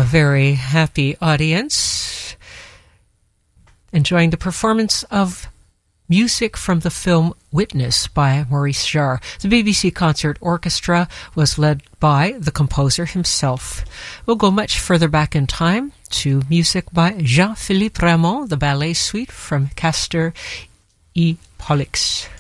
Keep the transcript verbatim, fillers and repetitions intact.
very happy audience enjoying the performance of music from the film Witness by Maurice Jarre. The B B C Concert Orchestra was led by the composer himself. We'll go much further back in time to music by Jean-Philippe Rameau, the ballet suite from Castor et Pollux.